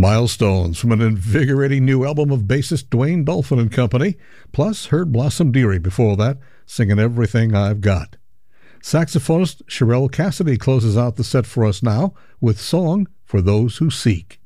Milestones from an invigorating new album of bassist Dwayne Dolphin and Company, plus heard Blossom Dearie before that, singing Everything I've Got. Saxophonist Sherelle Cassidy closes out the set for us now with Song for Those Who Seek.